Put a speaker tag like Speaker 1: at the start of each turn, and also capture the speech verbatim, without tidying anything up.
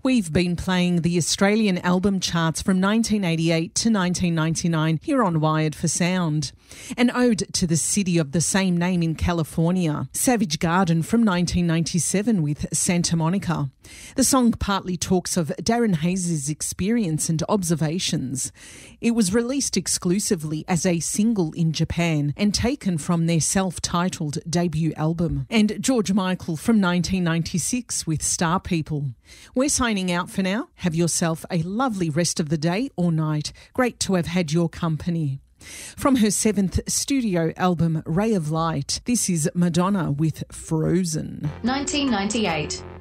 Speaker 1: We've been playing the Australian album charts from nineteen eighty-eight to nineteen ninety-nine here on Wired for Sound. An ode to the city of the same name in California. Savage Garden from nineteen ninety-seven with Santa Monica. The song partly talks of Darren Hayes' experience and observations. It was released exclusively as a single in Japan and taken from their self-titled debut album. And George Michael from nineteen ninety-six with Star People. We're signing out for now. Have yourself a lovely rest of the day or night. Great to have had your company. From her seventh studio album, Ray of Light, this is Madonna with Frozen.
Speaker 2: nineteen ninety-eight.